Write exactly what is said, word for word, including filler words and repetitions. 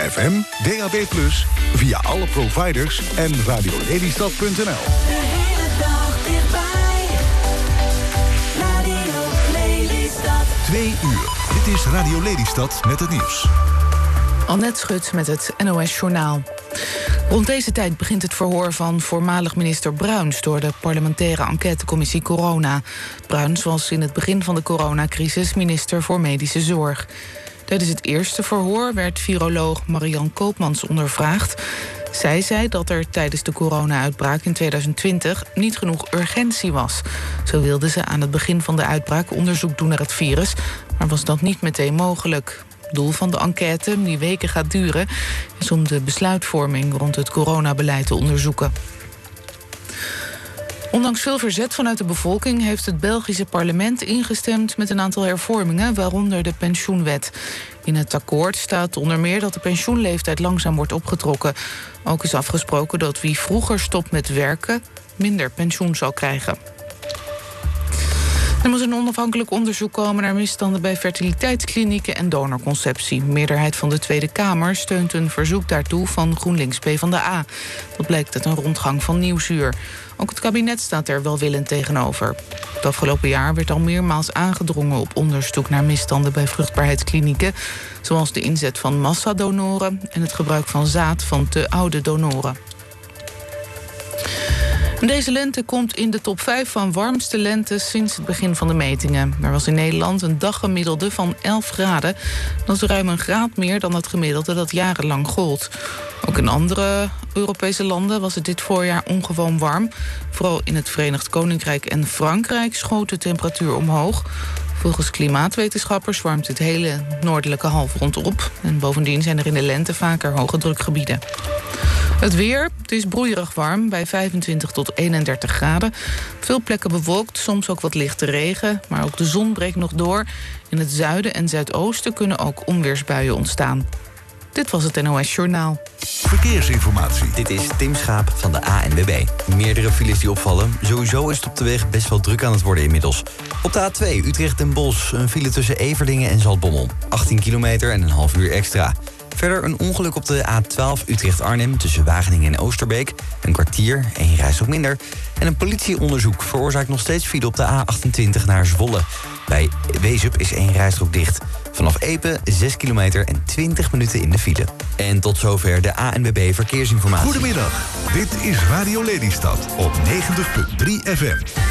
F M, D A B plus, via alle providers en radio lelystad punt n l. De hele dag dichtbij. Radio Lelystad. Twee uur. Dit is Radio Lelystad met het nieuws. Annette Schut met het N O S Journaal. Rond deze tijd begint het verhoor van voormalig minister Bruins door de parlementaire enquêtecommissie Corona. Bruins was in het begin van de coronacrisis minister voor Medische Zorg. Tijdens het eerste verhoor werd viroloog Marianne Koopmans ondervraagd. Zij zei dat er tijdens de corona-uitbraak in tweeduizend twintig niet genoeg urgentie was. Zo wilde ze aan het begin van de uitbraak onderzoek doen naar het virus, maar was dat niet meteen mogelijk. Het doel van de enquête, die weken gaat duren, is om de besluitvorming rond het coronabeleid te onderzoeken. Ondanks veel verzet vanuit de bevolking heeft het Belgische parlement ingestemd met een aantal hervormingen, waaronder de pensioenwet. In het akkoord staat onder meer dat de pensioenleeftijd langzaam wordt opgetrokken. Ook is afgesproken dat wie vroeger stopt met werken minder pensioen zal krijgen. Er moet een onafhankelijk onderzoek komen naar misstanden bij fertiliteitsklinieken en donorconceptie. De meerderheid van de Tweede Kamer steunt een verzoek daartoe van GroenLinks PvdA. Dat blijkt uit een rondgang van Nieuwsuur. Ook het kabinet staat er welwillend tegenover. Het afgelopen jaar werd al meermaals aangedrongen op onderzoek naar misstanden bij vruchtbaarheidsklinieken, zoals de inzet van massadonoren en het gebruik van zaad van te oude donoren. Deze lente komt in de top vijf van warmste lentes sinds het begin van de metingen. Er was in Nederland een daggemiddelde van elf graden. Dat is ruim een graad meer dan het gemiddelde dat jarenlang gold. Ook in andere Europese landen was het dit voorjaar ongewoon warm. Vooral in het Verenigd Koninkrijk en Frankrijk schoot de temperatuur omhoog. Volgens klimaatwetenschappers warmt het hele noordelijke halfrond op. En bovendien zijn er in de lente vaker hoge drukgebieden. Het weer, het is broeierig warm bij vijfentwintig tot eenendertig graden. Veel plekken bewolkt, soms ook wat lichte regen. Maar ook de zon breekt nog door. In het zuiden en zuidoosten kunnen ook onweersbuien ontstaan. Dit was het N O S Journaal. Verkeersinformatie. Dit is Tim Schaap van de A N W B. Meerdere files die opvallen. Sowieso is het op de weg best wel druk aan het worden inmiddels. Op de A twee Utrecht-Den Bosch een file tussen Everdingen en Zaltbommel. achttien kilometer en een half uur extra. Verder een ongeluk op de A twaalf Utrecht-Arnhem tussen Wageningen en Oosterbeek. Een kwartier, één reis ook minder. En een politieonderzoek veroorzaakt nog steeds file op de A achtentwintig naar Zwolle. Bij Wezup is één rijstrook dicht. Vanaf Epe zes kilometer en twintig minuten in de file. En tot zover de A N W B Verkeersinformatie. Goedemiddag, dit is Radio Lelystad op negentig punt drie F M.